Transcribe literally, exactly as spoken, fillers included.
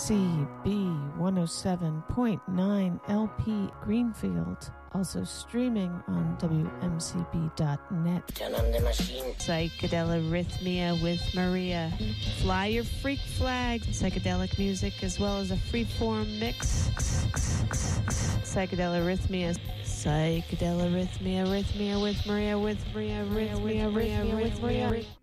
C B one oh seven point nine L P Greenfield. Also streaming on W M C B dot net. Turn on the machine. Psychedelarrhythmia with Maria. Fly your freak flag. Psychedelic music as well as a freeform mix. Psychedelarrhythmia. Psychedelarrhythmia, rhythmia with Maria, with Maria, rhythmia, rhythmia, with Maria.